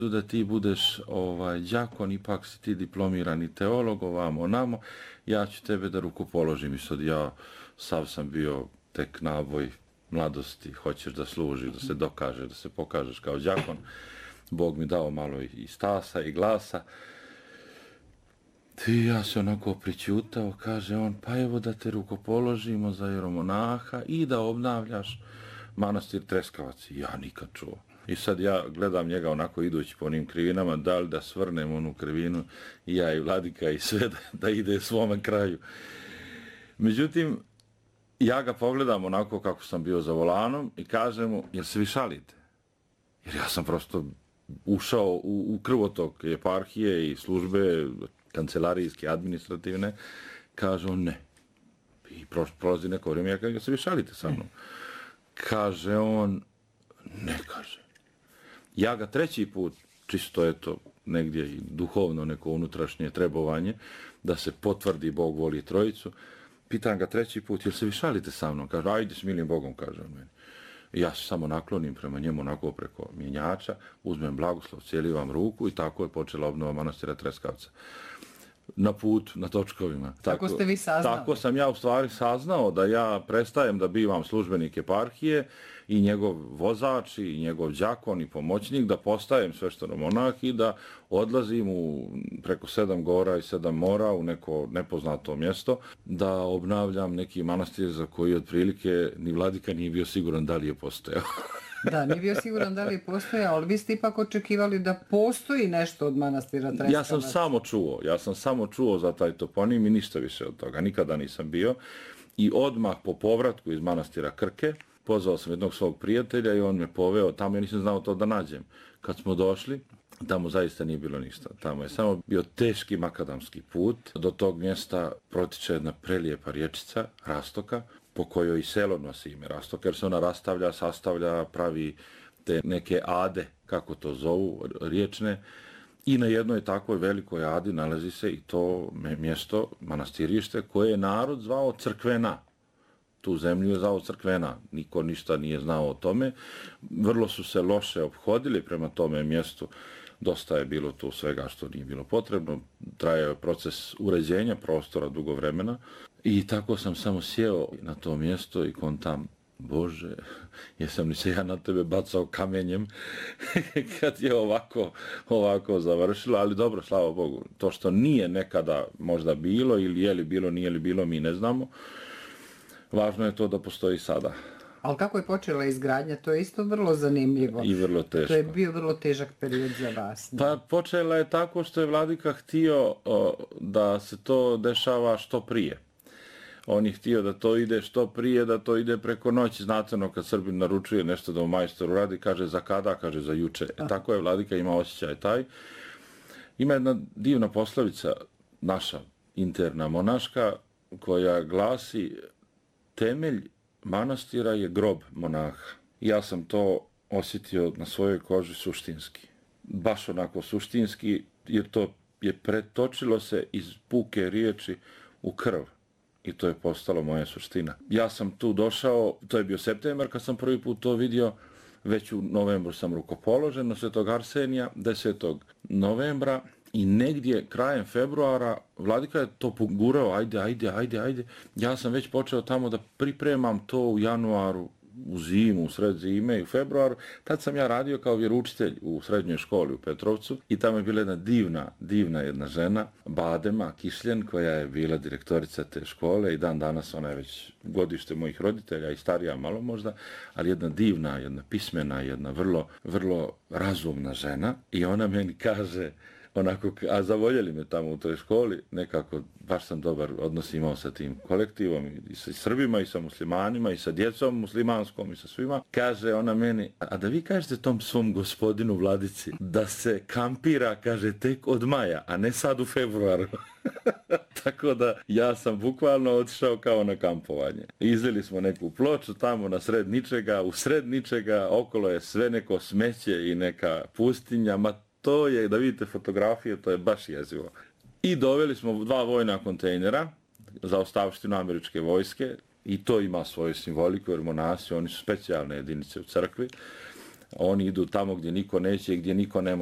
da ti budeš đakon, ipak si ti diplomirani teolog, ovamo, onamo, ja ću tebe da rukopoložim. I sad ja sav sam bio tek naboj mladosti, hoćeš da služiš, da se dokažeš, da se pokažeš kao đakon. Bog mi dao malo i stasa i glasa. I ja se onako pričutao, kaže on, pa evo da te rukopoložimo za jeromonaha i da obnavljaš manastir Treskavac. Ja nikad čuo. I sad ja gledam njega onako idući po onim krivinama, da li da svrnem onu krivinu, i ja i vladika i sve da ide svome kraju. Međutim, ja ga pogledam onako kako sam bio za volanom i kažem mu, jel se vi šalite? Jer ja sam prosto ušao u krvotok eparhije i službe kancelarijske, administrativne. Kaže on ne. I prolazi neko vrijeme, ja kažem, jel se vi šalite sa mnom? Kaže on, ne, kaže. Ja ga treći put, čisto eto, negdje i duhovno neko unutrašnje trebovanje, da se potvrdi Bog voli trojicu, pitam ga treći put, jel se vi šalite sa mnom? Kaže, ajde s milim Bogom, kaže on meni. Ja se samo naklonim prema njemu onako preko mjenjača, uzmem blagoslov, cijelivam ruku i tako je počela obnova manastira Treskavca. Na putu, na točkovima. Tako ste vi saznali? Tako sam ja u stvari saznao da ja prestajem da bivam službenik eparhije i njegov vozač i njegov đakon i pomoćnik, da postajem sveštenomonah i da odlazim preko 7 gora i 7 mora u neko nepoznato mjesto, da obnavljam neki manastir za koji otprilike ni vladika nije bio siguran da li je postojao. Da, nije bio siguran da li je postojao, ali vi ste ipak očekivali da postoji nešto od manastira Treskavac. Ja sam samo čuo za taj toponim i ništa više od toga. Nikada nisam bio. I odmah po povratku iz manastira Krke, pozvao sam jednog svog prijatelja i on me poveo tamo, ja nisam znao to da nađem. Kad smo došli, tamo zaista nije bilo ništa. Tamo je samo bio teški makadamski put. Do tog mjesta protiče jedna prelijepa rječica, Rastoka, po kojoj i selo nosi ime Rastok, jer se ona rastavlja, sastavlja, pravi te neke ade, kako to zovu, riječne. I na jednoj takvoj velikoj adi nalazi se i to mjesto, manastirište, koje je narod zvao Crkvena. Tu zemlju je zvao Crkvena, niko ništa nije znao o tome. Vrlo su se loše ophodili prema tome mjestu, dosta je bilo tu svega što nije bilo potrebno, trajao je proces uređenja prostora dugo vremena i tako sam samo sjeo na to mjesto i kontam, Bože, jesam li se ja na tebe bacao kamenjem kad je ovako završilo, ali dobro, slava Bogu, to što nije nekada možda bilo ili je li bilo, nije li bilo, mi ne znamo, važno je to da postoji sada. Ali kako je počela izgradnja, to je isto vrlo zanimljivo. I vrlo teško. To je bio vrlo težak period za vas. Pa počela je tako što je vladika htio da se to dešava što prije. On je htio da to ide što prije, da to ide preko noći. Znate ono kad Srbin naručuje nešto da u majstoru radi, kaže za kada, kaže za juče. Tako je vladika ima osjećaj taj. Ima jedna divna poslovica, naša interna monaška, koja glasi temelj manastira je grob monaha. Ja sam to osjetio na svojoj koži suštinski. Baš onako suštinski, jer to je pretočilo se iz puke riječi u krv. I to je postalo moja suština. Ja sam tu došao, to je bio septembar kad sam prvi put to vidio, već u novembru sam rukopoložen na Svetog Arsenija, 10. novembra, i negdje krajem februara vladika je to pogurao, ajde. Ja sam već počeo tamo da pripremam to u januaru, u zimu, u sred zime i u februaru. Tad sam ja radio kao vjeroučitelj u srednjoj školi u Petrovcu i tamo je bila jedna divna jedna žena, Badema Kišljen, koja je bila direktorica te škole i dan danas ona je već godište mojih roditelja i starija malo možda, ali jedna divna, jedna pismena, jedna vrlo razumna žena i ona meni kaže, onako, a zavoljeli me tamo u toj školi, nekako baš sam dobar odnos imao sa tim kolektivom i sa Srbima i sa muslimanima i sa djecom muslimanskom i sa svima. Kaže ona meni, a da vi kažete tom svom gospodinu vladici da se kampira, kaže, tek od maja, a ne sad u februaru. Tako da ja sam bukvalno otišao kao na kampovanje. Izveli smo neku ploču tamo na sred ničega, u sred ničega, okolo je sve neko smeće i neka pustinja, to je, da vidite fotografije, to je baš jezivo. I doveli smo 2 vojna kontejnera za ostavštinu američke vojske i to ima svoju simboliku, jer monasi, oni su specijalne jedinice u crkvi. Oni idu tamo gdje niko neće i gdje niko ne može.